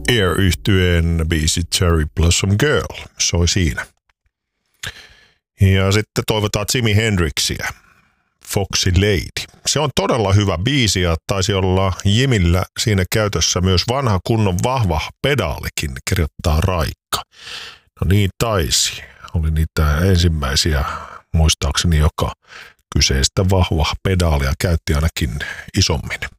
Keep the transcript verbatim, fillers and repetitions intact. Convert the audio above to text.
Air-yhtyeen biisi Cherry Blossom Girl soi siinä. Ja sitten toivotaan Jimi Hendrixiä, Foxy Lady. Se on todella hyvä biisi ja taisi olla Jimillä siinä käytössä myös vanha kunnon vahva pedaalikin, kirjoittaa Raikka. No niin taisi. Oli niitä ensimmäisiä muistaakseni, joka kyseistä vahva pedaalia käytti ainakin isommin.